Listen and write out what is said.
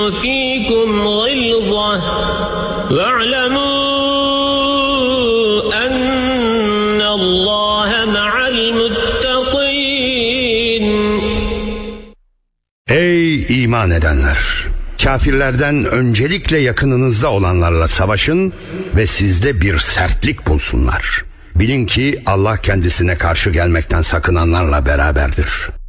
فيكم غلظة واعلموا أن الله مع المتقين. Ey iman edenler! Kafirlerden öncelikle yakınınızda olanlarla savaşın ve sizde bir sertlik bulsunlar. Bilin ki Allah kendisine karşı gelmekten sakınanlarla beraberdir.